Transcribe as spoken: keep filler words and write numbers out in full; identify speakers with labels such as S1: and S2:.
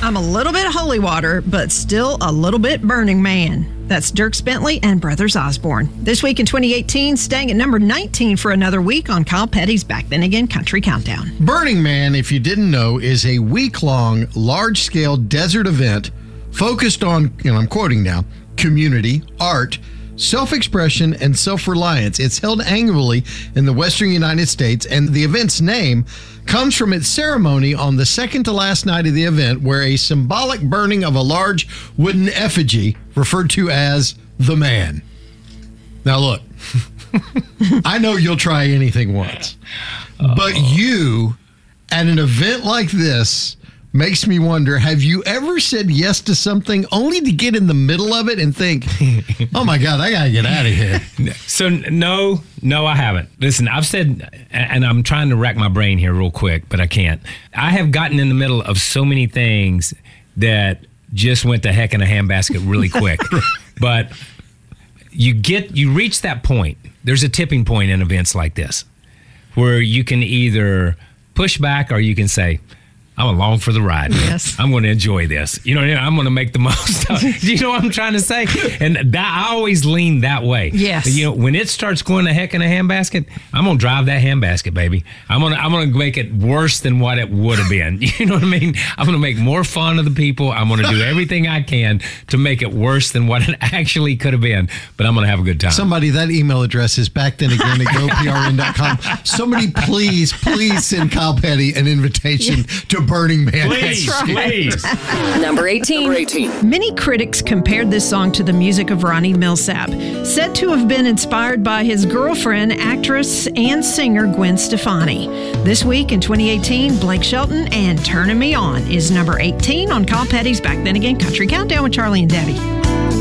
S1: I'm a little bit holy water, but still a little bit Burning Man. That's Dierks Bentley and Brothers Osborne. This week in twenty eighteen, staying at number nineteen for another week on Kyle Petty's Back Then Again Country Countdown.
S2: Burning Man, if you didn't know, is a week-long, large-scale desert event focused on, and I'm quoting now, community, art, self-expression, and self-reliance. It's held annually in the western United States, and the event's name comes from its ceremony on the second to last night of the event, where a symbolic burning of a large wooden effigy, referred to as the man. Now look, I know you'll try anything once, oh. but you, at an event like this, makes me wonder, have you ever said yes to something only to get in the middle of it and think, oh my God, I got to get out of here?
S3: So no, no, I haven't. Listen, I've said, and I'm trying to rack my brain here real quick, but I can't. I have gotten in the middle of so many things that just went to heck in a handbasket really quick. But you get, you reach that point. There's a tipping point in events like this where you can either push back or you can say, I'm along for the ride.
S1: Yes.
S3: I'm going to enjoy this. You know, I'm going to make the most of it. You know what I'm trying to say? And that, I always lean that way.
S1: Yes.
S3: You know, when it starts going to heck in a handbasket, I'm going to drive that handbasket, baby. I'm going to I'm going to make it worse than what it would have been. You know what I mean? I'm going to make more fun of the people. I'm going to do everything I can to make it worse than what it actually could have been. But I'm going to have a good time.
S2: Somebody, that email address is back then again at go P R N dot com. Somebody, please, please send Kyle Petty an invitation yeah. to Burning Man.
S3: Please, please.
S4: Number eighteen.
S5: Number eighteen.
S1: Many critics compared this song to the music of Ronnie Milsap, said to have been inspired by his girlfriend, actress and singer Gwen Stefani. This week in twenty eighteen, Blake Shelton and Turning Me On is number eighteen on Kyle Petty's Back Then Again Country Countdown with Charlie and Debbie.